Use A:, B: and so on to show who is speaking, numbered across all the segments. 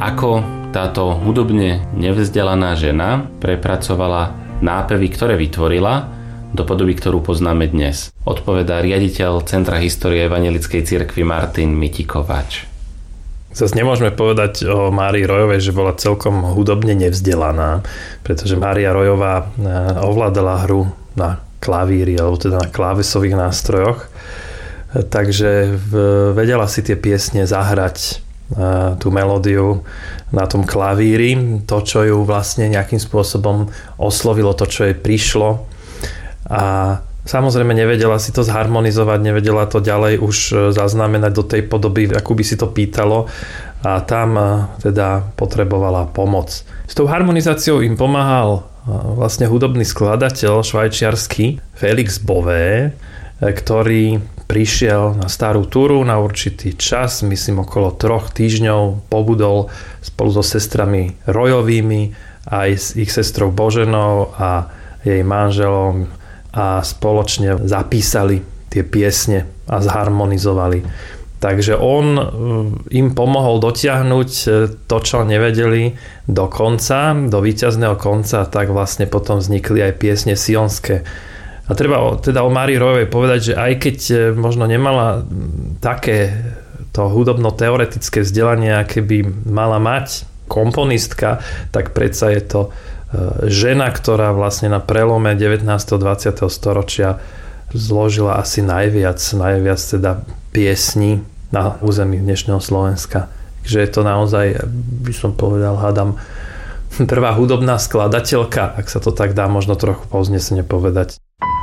A: Ako táto hudobne nevzdelaná žena prepracovala nápevy, ktoré vytvorila, do podoby, ktorú poznáme dnes. Odpovedá riaditeľ Centra histórie Evanjelickej cirkvi Martin Mitikovač.
B: Zas nemôžeme povedať o Márii Rojovej, že bola celkom hudobne nevzdelaná, pretože Mária Rojová ovládala hru na klavíri, alebo teda na klávesových nástrojoch. Takže vedela si tie piesne zahrať, tú melódiu na tom klavíri, to, čo ju vlastne nejakým spôsobom oslovilo, to, čo jej prišlo. A samozrejme nevedela si to zharmonizovať, nevedela to ďalej už zaznamenať do tej podoby, akú by si to pýtalo, a tam teda potrebovala pomoc. S tou harmonizáciou im pomáhal vlastne hudobný skladateľ švajčiarsky Felix Bové, ktorý prišiel na starú túru na určitý čas, myslím okolo 3 týždňov, pobudol spolu so sestrami Rojovými, aj s ich sestrou Boženou a jej manželom, a spoločne zapísali tie piesne a zharmonizovali. Takže on im pomohol dotiahnuť to, čo nevedeli, do konca, do víťazného konca, tak vlastne potom vznikli aj piesne sionské. A treba teda o Márii Rojovej povedať, že aj keď možno nemala také to hudobno-teoretické vzdelanie, aké by mala mať komponistka, tak predsa je to žena, ktorá vlastne na prelome 19. 20. storočia zložila asi najviac teda piesní na území dnešného Slovenska. Takže je to naozaj, by som povedal, hádam, prvá hudobná skladateľka, ak sa to tak dá možno trochu povznesene povedať.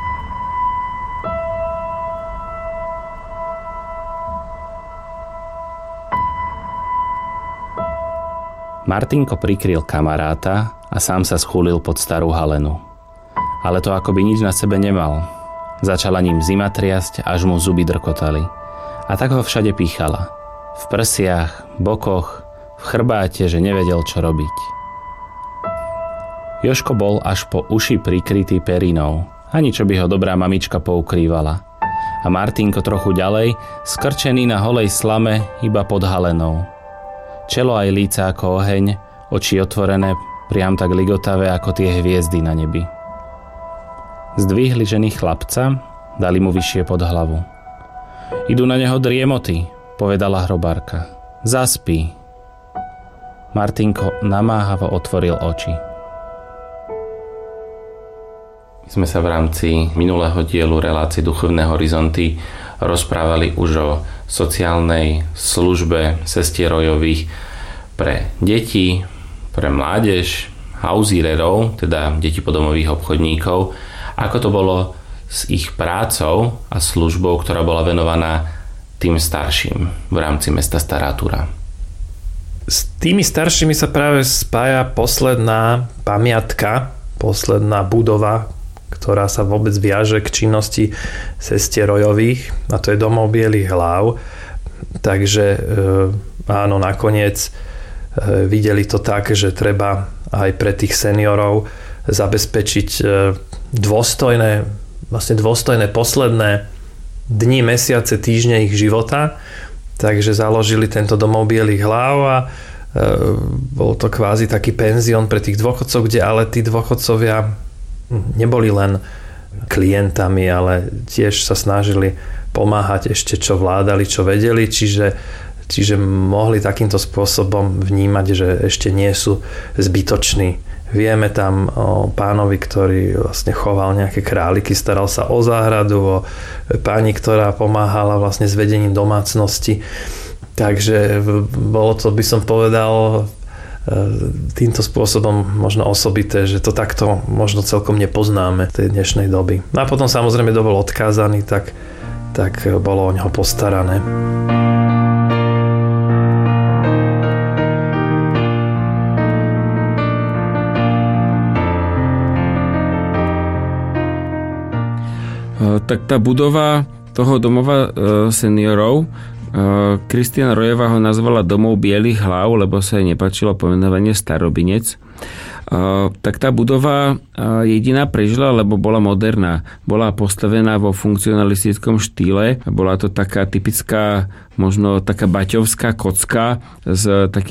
A: Martinko prikryl kamaráta a sám sa schúlil pod starú halenu. Ale to akoby nič na sebe nemal. Začala ním zima triasť, až mu zuby drkotali. A tak ho všade píchala. V prsiach, bokoch, v chrbáte, že nevedel, čo robiť. Jožko bol až po uši prikrytý perinou. Ani čo by ho dobrá mamička poukrývala. A Martinko trochu ďalej, skrčený na holej slame, iba pod halenou. Čelo aj líca ako oheň, oči otvorené, priam tak ligotavé ako tie hviezdy na nebi. Zdvihli ženy chlapca, dali mu vyššie pod hlavu. Idú na neho driemoty, povedala hrobárka. Zaspí. Martinko namáhavo otvoril oči. My sme sa v rámci minulého dielu relácie Duchovné horizonty rozprávali už o sociálnej službe sestier Rojových pre deti, pre mládež, hauzírerov, teda deti podomových obchodníkov, ako to bolo s ich prácou a službou, ktorá bola venovaná tým starším v rámci mesta Stará Túra.
B: S tými staršími sa práve spája posledná pamiatka, posledná budova, ktorá sa vôbec viaže k činnosti sestier Rojových, a to je domov Bielých hlav. Takže áno, nakoniec videli to tak, že treba aj pre tých seniorov zabezpečiť dôstojné posledné dni, mesiace, týždne ich života. Takže založili tento domov Bielých hlav a bol to kvázi taký penzión pre tých dôchodcov, kde ale tí dôchodcovia neboli len klientami, ale tiež sa snažili pomáhať ešte, čo vládali, čo vedeli, čiže mohli takýmto spôsobom vnímať, že ešte nie sú zbytoční. Vieme tam o pánovi, ktorý vlastne choval nejaké králiky, staral sa o záhradu, o pani, ktorá pomáhala vlastne s vedením domácnosti. Takže bolo to, by som povedal, týmto spôsobom možno osobité, že to takto možno celkom nepoznáme v tej dnešnej doby. No a potom samozrejme, kto bol odkázaný, tak bolo o neho postarané.
C: Tak tá budova toho domova seniorov, Kristiana Rojová ho nazvala domov Bielých hlav, lebo sa jej nepáčilo pomenovanie Starobinec. Tak tá budova jediná prežila, lebo bola moderná. Bola postavená vo funkcionalistickom štýle. Bola to taká typická, možno taká baťovská kocka s takým